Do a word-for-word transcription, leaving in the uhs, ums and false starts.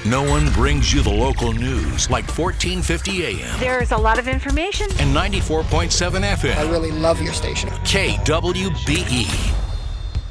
No one brings you the local news like fourteen fifty A M There's a lot of information. and ninety-four point seven F I M. really love your station. K W B E.